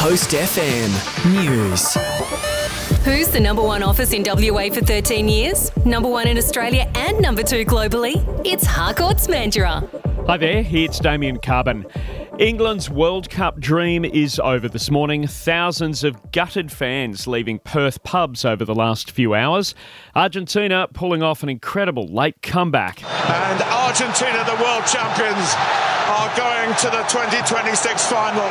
Coast FM News. Who's the number one office in WA for 13 years? Number one in Australia and number two globally? It's Harcourts Mandurah. Hi there, it's Damien Carbon. England's World Cup dream is over this morning. Thousands of gutted fans leaving Perth pubs over the last few hours. Argentina pulling off an incredible late comeback. And Argentina, the world champions, are going to the 2026 final.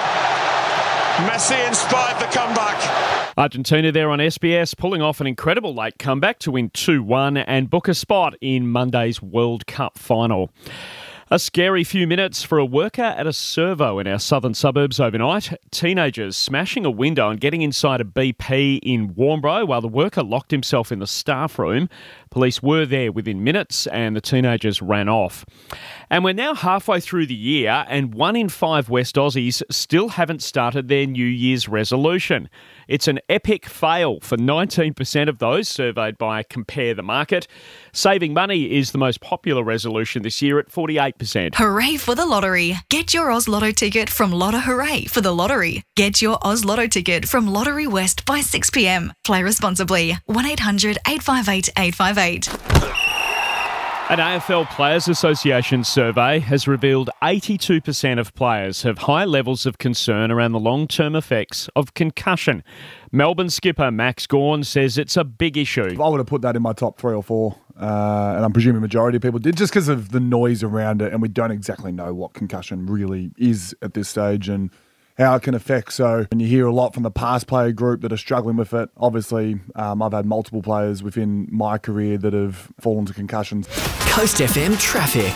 Messi inspired the comeback. Argentina there on SBS pulling off an incredible late comeback to win 2-1 and book a spot in Monday's World Cup final. A scary few minutes for a worker at a servo in our southern suburbs overnight. Teenagers smashing a window and getting inside a BP in Warnbro while the worker locked himself in the staff room. Police were there within minutes and the teenagers ran off. And we're now halfway through the year and 1 in 5 West Aussies still haven't started their New Year's resolution. It's an epic fail for 19% of those surveyed by Compare the Market. Saving money is the most popular resolution this year at 48%. Hooray for the lottery. Get your Oz Lotto ticket from Lotto Hooray for the lottery. Get your Oz Lotto ticket from Lottery West by 6 p.m. Play responsibly. 1800 858 858. An AFL Players Association survey has revealed 82% of players have high levels of concern around the long-term effects of concussion. Melbourne skipper Max Gawn says it's a big issue. I would have put that in my top 3 or 4, and I'm presuming the majority of people did, just because of the noise around it, and we don't exactly know what concussion really is at this stage and how it can affect. So, and you hear a lot from the past player group that are struggling with it. Obviously, I've had multiple players within my career that have fallen to concussions. Coast FM traffic.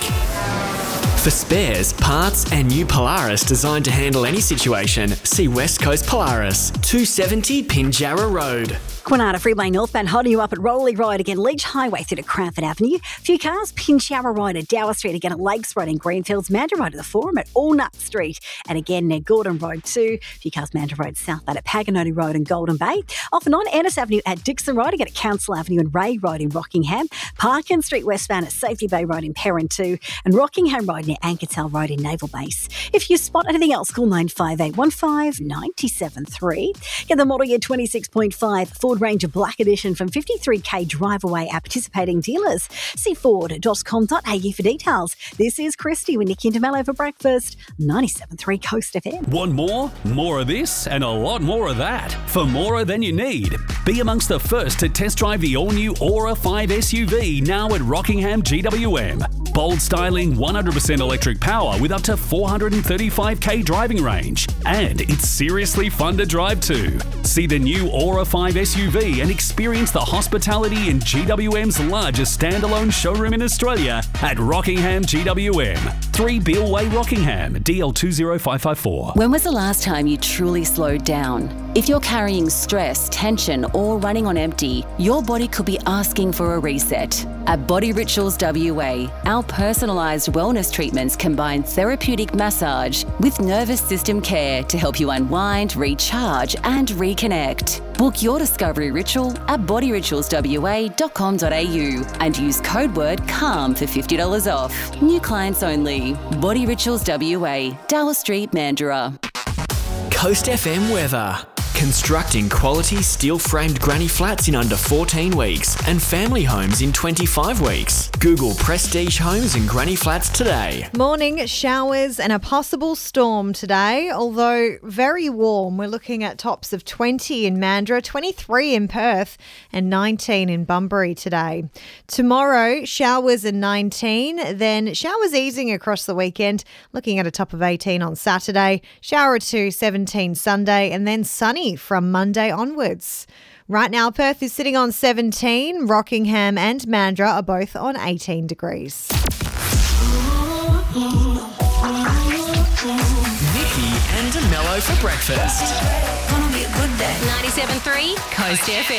For spares, parts and new Polaris designed to handle any situation, see West Coast Polaris, 270 Pinjarra Road. Kwinana Freeway northbound holding you up at Rowley Road, again Leach Highway through to Cranford Avenue. Few cars, Pinjarra Road at Dower Street, again at Lakes Road in Greenfields, Mandurah Road at the Forum at Allnut Street, and again near Gordon Road too. Few cars, Mandurah Road southbound at Paganoti Road and Golden Bay. Off and on Ennis Avenue at Dixon Road, again at Council Avenue and Ray Road in Rockingham. Parkin Street westbound at Safety Bay Road in Perrin too, and Rockingham Road near Ankertel Road in Naval Base. If you spot anything else, call 95815 973. Get the model year 26.5 Ford Ranger Black Edition from 53k drive away at participating dealers. See ford.com.au for details. This is Christy with Nikki and DeMello for breakfast. 97.3 Coast FM. Want more? More of this and a lot more of that. For more than you need. Be amongst the first to test drive the all-new Aura 5 SUV now at Rockingham GWM. Bold styling, 100% electric power with up to 435k driving range. And it's seriously fun to drive too. See the new Aura 5 SUV and experience the hospitality in GWM's largest standalone showroom in Australia at Rockingham GWM. 3 Beale Way, Rockingham, DL20554. When was the last time you truly slowed down? If you're carrying stress, tension, or running on empty, your body could be asking for a reset. At Body Rituals WA, our personalised wellness treatments combine therapeutic massage with nervous system care to help you unwind, recharge, and reconnect. Book your discovery ritual at bodyritualswa.com.au and use code word CALM for $50 off. New clients only. Body Rituals WA, Dower Street, Mandurah. Coast FM weather. Constructing quality steel-framed granny flats in under 14 weeks and family homes in 25 weeks. Google Prestige Homes and Granny Flats today. Morning, showers and a possible storm today, although very warm. We're looking at tops of 20 in Mandurah, 23 in Perth and 19 in Bunbury today. Tomorrow, showers and 19, then showers easing across the weekend, looking at a top of 18 on Saturday, shower to 17 Sunday and then sunny from Monday onwards. Right now, Perth is sitting on 17. Rockingham and Mandurah are both on 18 degrees. Nikki and DeMello for breakfast. Gonna be a good day. 97.3 Coast FM.